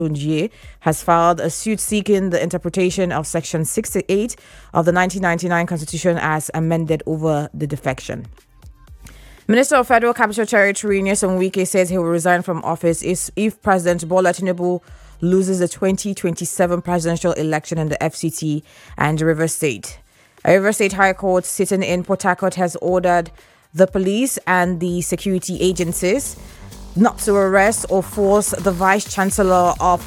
Unjie has filed a suit seeking the interpretation of Section 68 of the 1999 Constitution as amended over the defection. Minister of Federal Capital Territory Nyesom Wike says he will resign from office if President Bola Tinubu loses the 2027 presidential election in the FCT and Rivers State. A Rivers State High Court sitting in Port Harcourt has ordered the police and the security agencies not to arrest or force the Vice Chancellor of